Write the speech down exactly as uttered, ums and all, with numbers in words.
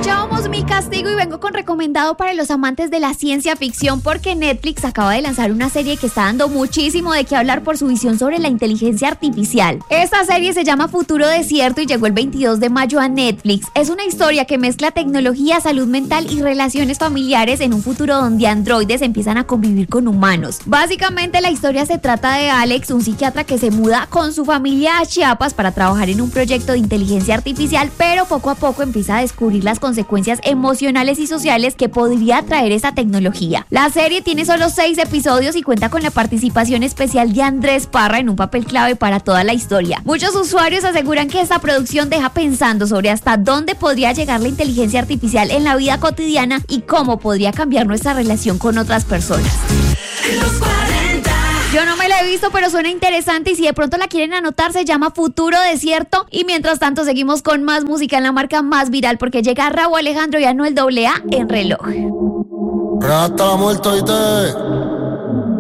Escuchábamos Mi Castigo y vengo con recomendado para los amantes de la ciencia ficción porque Netflix acaba de lanzar una serie que está dando muchísimo de qué hablar por su visión sobre la inteligencia artificial. Esta serie se llama Futuro Desierto y llegó el veintidós de mayo a Netflix. Es una historia que mezcla tecnología, salud mental y relaciones familiares en un futuro donde androides empiezan a convivir con humanos. Básicamente la historia se trata de Alex, un psiquiatra que se muda con su familia a Chiapas para trabajar en un proyecto de inteligencia artificial, pero poco a poco empieza a descubrir las consecuencias emocionales y sociales que podría traer esa tecnología. La serie tiene solo seis episodios y cuenta con la participación especial de Andrés Parra en un papel clave para toda la historia. Muchos usuarios aseguran que esta producción deja pensando sobre hasta dónde podría llegar la inteligencia artificial en la vida cotidiana y cómo podría cambiar nuestra relación con otras personas. Los cuarenta. Yo no me la he visto, pero suena interesante y si de pronto la quieren anotar se llama Futuro Desierto. Y mientras tanto seguimos con más música en la marca más viral porque llega Rauw Alejandro y Anuel doble A en Reloj. Hasta la muerte, ¿oíste?